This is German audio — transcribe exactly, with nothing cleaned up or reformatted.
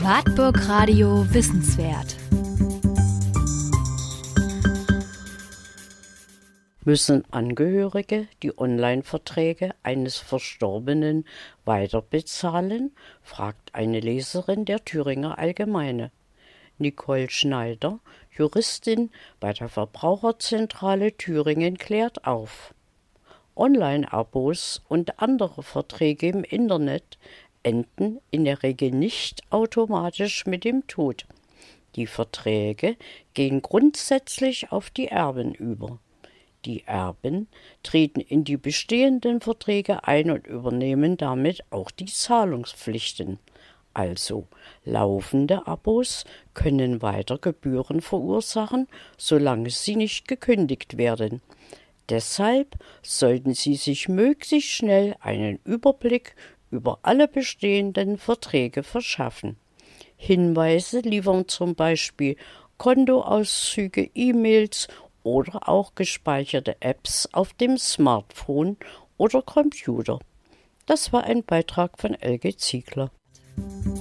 Wartburg Radio Wissenswert. Müssen Angehörige die Online-Verträge eines Verstorbenen weiterbezahlen, fragt eine Leserin der Thüringer Allgemeine. Nicole Schneider, Juristin bei der Verbraucherzentrale Thüringen, klärt auf. Online-Abos und andere Verträge im Internet enden in der Regel nicht automatisch mit dem Tod. Die Verträge gehen grundsätzlich auf die Erben über. Die Erben treten in die bestehenden Verträge ein und übernehmen damit auch die Zahlungspflichten. Also laufende Abos können weiter Gebühren verursachen, solange sie nicht gekündigt werden. Deshalb sollten Sie sich möglichst schnell einen Überblick über alle bestehenden Verträge verschaffen. Hinweise liefern zum Beispiel Kontoauszüge, E-Mails oder auch gespeicherte Apps auf dem Smartphone oder Computer. Das war ein Beitrag von Elke Ziegler.